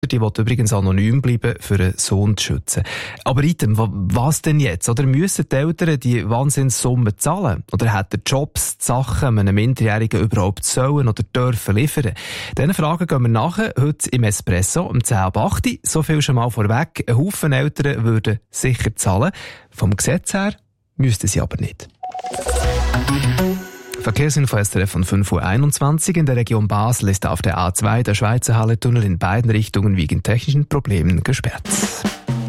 Die will übrigens anonym bleiben, für einen Sohn zu schützen. Aber Item, was denn jetzt? Oder müssen die Eltern die Wahnsinnssumme zahlen? Oder hat der Jobs die Sachen einem Minderjährigen überhaupt sollen oder dürfen liefern? Diesen Fragen gehen wir nachher, heute im Espresso um 10:08 Uhr. So viel schon mal vorweg. Ein Haufen Eltern würden sicher zahlen. Vom Gesetz her müssten sie aber nicht. Verkehrsinfo SRF von 5:21 Uhr. In der Region Basel ist auf der A2 der Schweizer Halle-Tunnel in beiden Richtungen wegen technischen Problemen gesperrt.